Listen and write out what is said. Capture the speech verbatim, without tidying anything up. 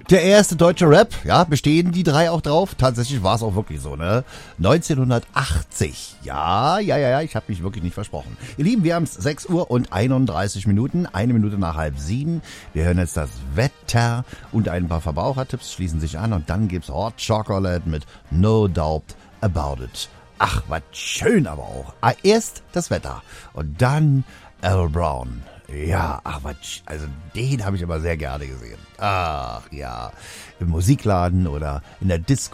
Der erste deutsche Rap, ja, bestehen die drei auch drauf? Tatsächlich war es auch wirklich so, ne? neunzehnhundertachtzig. Ja, ja, ja, ja, ich habe mich wirklich nicht versprochen. Ihr Lieben, wir haben es sechs Uhr und einunddreißig Minuten, eine Minute nach halb sieben. Wir hören jetzt das Wetter und ein paar Verbrauchertipps schließen sich an und dann gibt's Hot Chocolate mit No Doubt About It. Ach, was schön aber auch. Ah, erst das Wetter und dann Al Brown. Ja, ach was, also den habe ich aber sehr gerne gesehen. Ach ja, im Musikladen oder in der Disco.